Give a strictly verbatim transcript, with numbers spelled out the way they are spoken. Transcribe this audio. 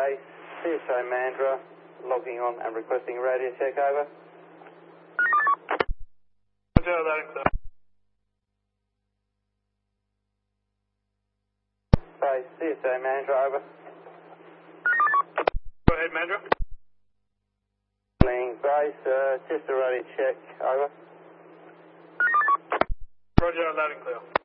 Base, C S O Mandra, logging on and requesting a radio check, over. Roger, loud and clear. Base, C S O Mandra, over. Go ahead, Mandra. Base, uh, just a radio check, over. Roger, loud and clear.